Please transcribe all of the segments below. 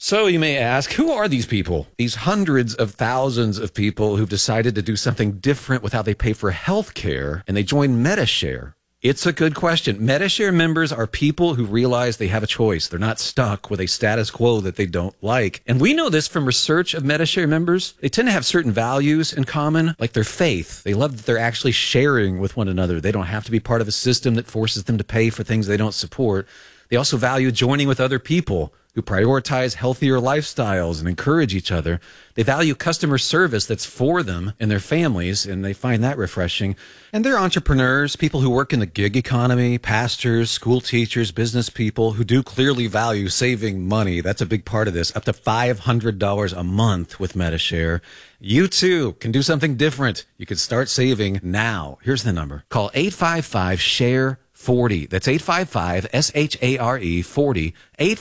So you may ask, who are these people? These hundreds of thousands of people who've decided to do something different with how they pay for health care, and they join Medi-Share. It's a good question. Medi-Share members are people who realize they have a choice. They're not stuck with a status quo that they don't like. And we know this from research of Medi-Share members. They tend to have certain values in common, like their faith. They love that they're actually sharing with one another. They don't have to be part of a system that forces them to pay for things they don't support. They also value joining with other people who prioritize healthier lifestyles and encourage each other. They value customer service that's for them and their families, and they find that refreshing. And they're entrepreneurs, people who work in the gig economy, pastors, school teachers, business people who do clearly value saving money. That's a big part of this, up to $500 a month with Medi-Share. You too can do something different. You can start saving now. Here's the number. Call 855-SHARE-40. That's 855-SHARE 40,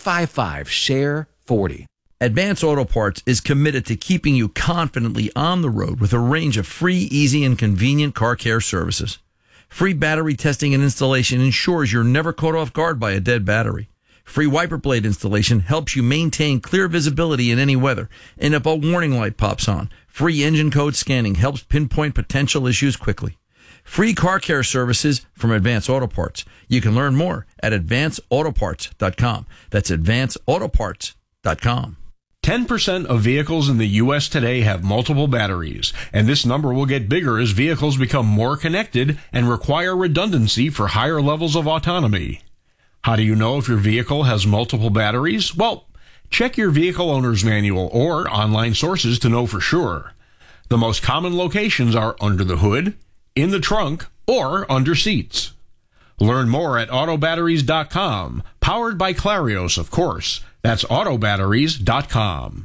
855-SHARE-40. Advance Auto Parts is committed to keeping you confidently on the road with a range of free, easy, and convenient car care services. Free battery testing and installation ensures you're never caught off guard by a dead battery. Free wiper blade installation helps you maintain clear visibility in any weather. And if a warning light pops on, free engine code scanning helps pinpoint potential issues quickly. Free car care services from Advance Auto Parts. You can learn more at advanceautoparts.com. That's advanceautoparts.com. 10% of vehicles in the U.S. today have multiple batteries, and this number will get bigger as vehicles become more connected and require redundancy for higher levels of autonomy. How do you know if your vehicle has multiple batteries? Well, check your vehicle owner's manual or online sources to know for sure. The most common locations are under the hood, in the trunk, or under seats. Learn more at autobatteries.com, powered by Clarios, of course. That's autobatteries.com.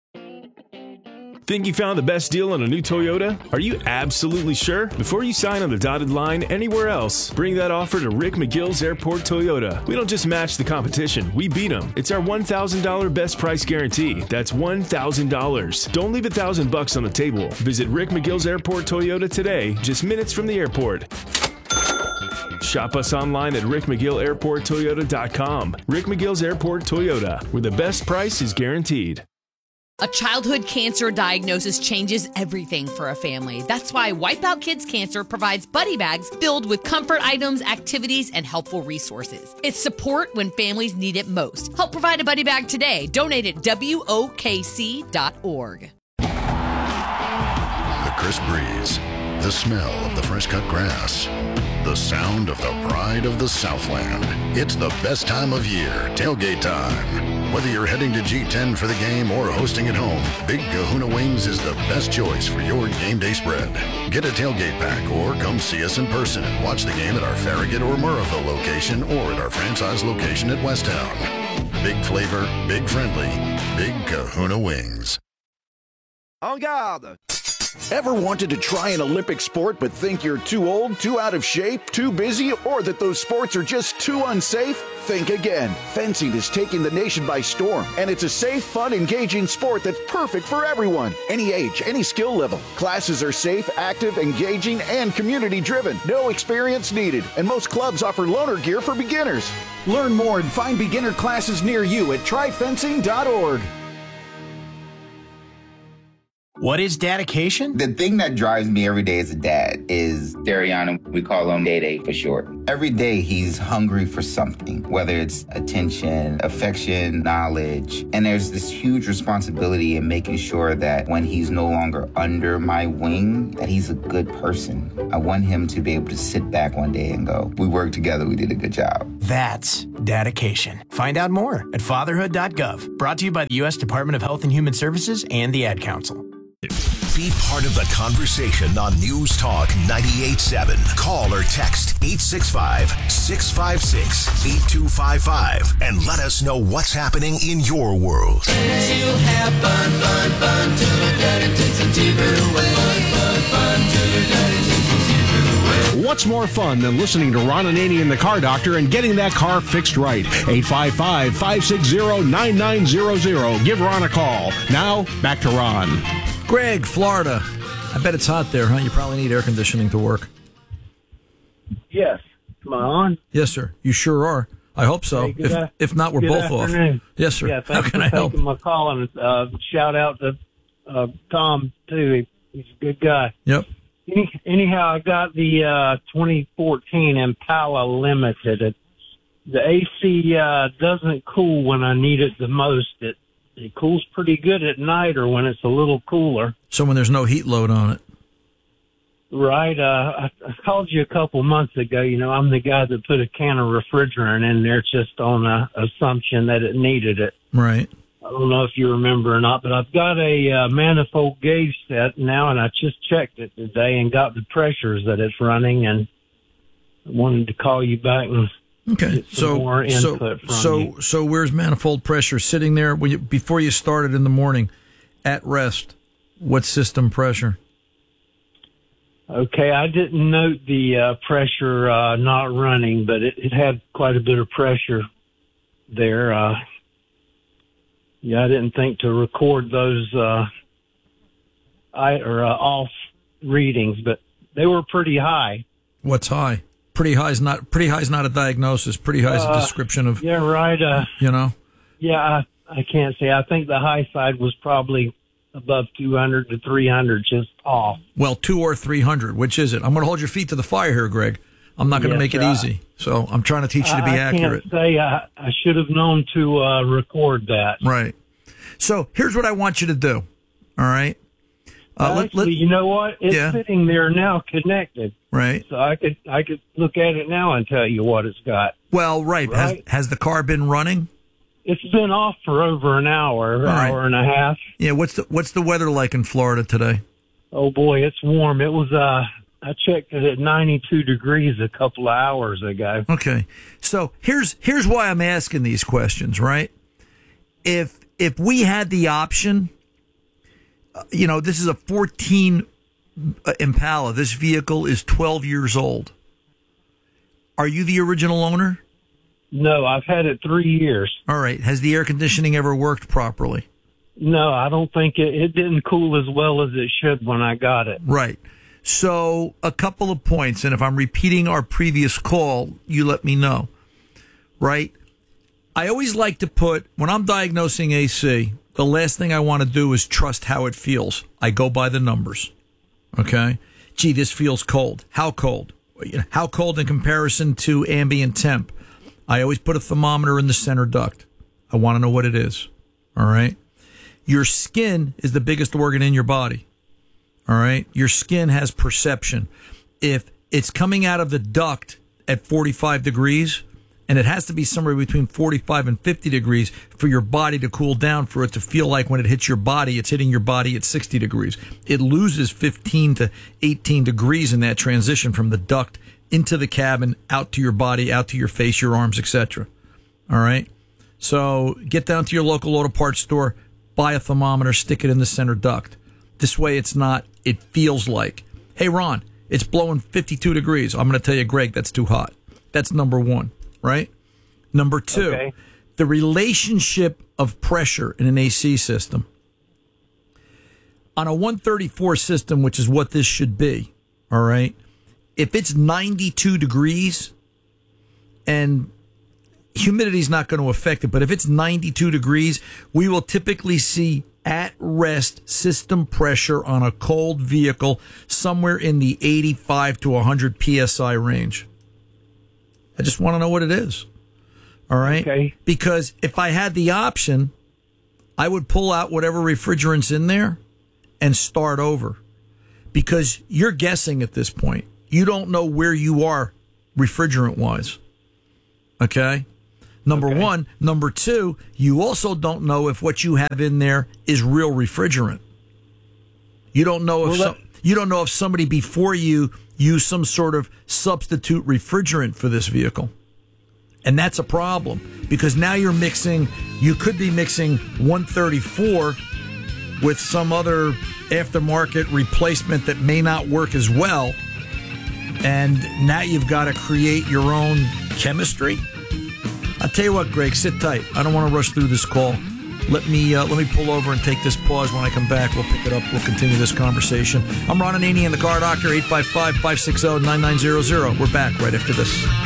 Think you found the best deal on a new Toyota? Are you absolutely sure? Before you sign on the dotted line anywhere else, bring that offer to Rick McGill's Airport Toyota. We don't just match the competition, we beat them. It's our $1,000 best price guarantee. That's $1,000. Don't leave $1,000 on the table. Visit Rick McGill's Airport Toyota today, just minutes from the airport. Shop us online at rickmcgillairporttoyota.com. Rick McGill's Airport Toyota, where the best price is guaranteed. A childhood cancer diagnosis changes everything for a family. That's why Wipeout Kids Cancer provides buddy bags filled with comfort items, activities, and helpful resources. It's support when families need it most. Help provide a buddy bag today. Donate at WOKC.org. The crisp breeze, the smell of the fresh cut grass, the sound of the pride of the Southland. It's the best time of year, tailgate time. Whether you're heading to G10 for the game or hosting at home, Big Kahuna Wings is the best choice for your game day spread. Get a tailgate pack or come see us in person and watch the game at our Farragut or Murrayville location or at our franchise location at Westtown. Big flavor, big friendly, Big Kahuna Wings. En garde! Ever wanted to try an Olympic sport but think you're too old, too out of shape, too busy, or that those sports are just too unsafe? Think again. Fencing is taking the nation by storm, and it's a safe, fun, engaging sport that's perfect for everyone. Any age, any skill level. Classes are safe, active, engaging, and community-driven. No experience needed, and most clubs offer loaner gear for beginners. Learn more and find beginner classes near you at tryfencing.org. What is dedication? The thing that drives me every day as a dad is Dariana. We call him Day for short. Every day he's hungry for something, whether it's attention, affection, knowledge. And there's this huge responsibility in making sure that when he's no longer under my wing, that he's a good person. I want him to be able to sit back one day and go, we worked together, we did a good job. That's dedication. Find out more at fatherhood.gov. Brought to you by the U.S. Department of Health and Human Services and the Ad Council. Be part of the conversation on News Talk 98.7. Call or text 865-656-8255 and let us know what's happening in your world. You'll have fun, fun, fun till your daddy takes a TV away. Fun, fun till your daddy takes a TV away. What's more fun than listening to Ron Ananian and the Car Doctor and getting that car fixed right? 855-560-9900. Give Ron a call. Now, back to Ron. Greg, Florida. I bet it's hot there, huh? You probably need air conditioning to work. Yes. Am I on? Yes, sir. You sure are. I hope so. Hey, if not, we're both afternoon. off. Yes, sir. Yeah, How thanks can for I help? taking my call, and shout out to Tom too. He's a good guy. Yep. Anyhow, I got the 2014 Impala Limited. The AC doesn't cool when I need it the most. It cools pretty good at night or when it's a little cooler. So when there's no heat load on it. Right. I called you a couple months ago. You know, I'm the guy that put a can of refrigerant in there just on the assumption that it needed it. Right. I don't know if you remember or not, but I've got a manifold gauge set now, and I just checked it today and got the pressures that it's running, and I wanted to call you back and get some more input from you. So where's manifold pressure? Sitting there before you started in the morning at rest, what system pressure? Okay, I didn't note the pressure not running, but it had quite a bit of pressure there. I didn't think to record those off readings, but they were pretty high. What's high? Pretty high is not a diagnosis. Pretty high is a description of. Yeah, right. You know. Yeah, I can't say. I think the high side was probably above 200 to 300, just off. Well, 200 or 300. Which is it? I'm going to hold your feet to the fire here, Greg. I'm not going to make it easy. So I'm trying to teach you to be accurate. I can't say I should have known to record that. Right. So here's what I want you to do. All right. Actually, you know what? It's sitting there now, connected. Right. So I could look at it now and tell you what it's got. Well, right. Has the car been running? It's been off for over an hour, hour and a half. Yeah. What's the weather like in Florida today? Oh boy, it's warm. It was I checked it at 92 degrees a couple of hours ago. Okay. So here's why I'm asking these questions, right? If we had the option, this is a 14 Impala. This vehicle is 12 years old. Are you the original owner? No, I've had it 3 years. All right. Has the air conditioning ever worked properly? No, I don't think it didn't cool as well as it should when I got it. Right. So a couple of points, and if I'm repeating our previous call, you let me know. Right? I always like to put, when I'm diagnosing AC, the last thing I want to do is trust how it feels. I go by the numbers. Okay? Gee, this feels cold. How cold? How cold in comparison to ambient temp? I always put a thermometer in the center duct. I want to know what it is. All right? Your skin is the biggest organ in your body. All right? Your skin has perception. If it's coming out of the duct at 45 degrees, and it has to be somewhere between 45 and 50 degrees for your body to cool down, for it to feel like when it hits your body, it's hitting your body at 60 degrees. It loses 15 to 18 degrees in that transition from the duct into the cabin, out to your body, out to your face, your arms, etc. All right? So get down to your local auto parts store, buy a thermometer, stick it in the center duct. This way it feels like, hey, Ron, it's blowing 52 degrees. I'm going to tell you, Greg, that's too hot. That's number one, right? Number two, the relationship of pressure in an AC system. On a 134 system, which is what this should be, all right, if it's 92 degrees, and humidity is not going to affect it, but if it's 92 degrees, we will typically see at rest system pressure on a cold vehicle somewhere in the 85 to 100 PSI range. I just want to know what it is. All right? Okay. Because if I had the option, I would pull out whatever refrigerant's in there and start over. Because you're guessing at this point. You don't know where you are refrigerant-wise. Okay? Number one. Number two, you also don't know if what you have in there is real refrigerant. You don't know if somebody before you used some sort of substitute refrigerant for this vehicle. And that's a problem, because now you could be mixing 134 with some other aftermarket replacement that may not work as well. And now you've got to create your own chemistry. I'll tell you what, Greg, sit tight. I don't want to rush through this call. Let me pull over and take this pause. When I come back, we'll pick it up. We'll continue this conversation. I'm Ron Ananian, the Car Doctor, 855-560-9900. We're back right after this.